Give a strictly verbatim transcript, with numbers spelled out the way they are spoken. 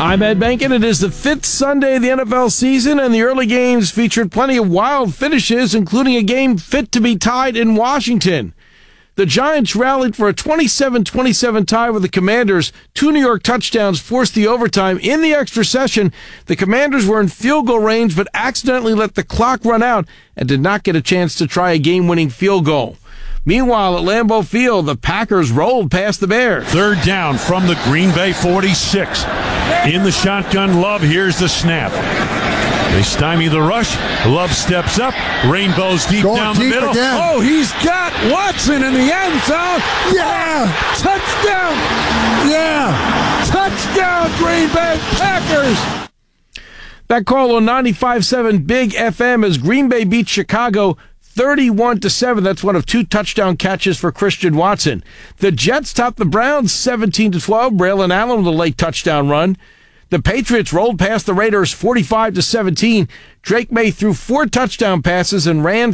I'm Ed Bankin. It is the fifth Sunday of the N F L season, and the early games featured plenty of wild finishes, including a game fit to be tied in Washington. The Giants rallied for a twenty-seven twenty-seven tie with the Commanders. Two New York touchdowns forced the overtime. In the extra session, the Commanders were in field goal range, but accidentally let the clock run out and did not get a chance to try a game-winning field goal. Meanwhile, at Lambeau Field, the Packers rolled past the Bears. Third down from the Green Bay forty-six. In the shotgun, Love. Here's the snap. They stymie the rush. Love steps up. Rainbows deep Going down deep the middle. Again. Oh, he's got Watson in the end zone. Yeah! Touchdown! Yeah! Touchdown, Green Bay Packers! That call on ninety-five point seven Big F M as Green Bay beats Chicago thirty-one to seven. That's one of two touchdown catches for Christian Watson. The Jets topped the Browns seventeen to twelve. Braylon Allen with a late touchdown run. The Patriots rolled past the Raiders forty-five to seventeen. Drake May threw four touchdown passes and ran